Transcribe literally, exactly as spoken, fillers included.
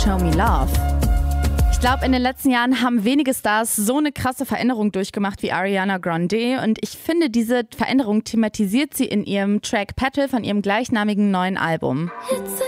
Show Me Love. Ich glaube, in den letzten Jahren haben wenige Stars so eine krasse Veränderung durchgemacht wie Ariana Grande. Und ich finde, diese Veränderung thematisiert sie in ihrem Track Petal von ihrem gleichnamigen neuen Album.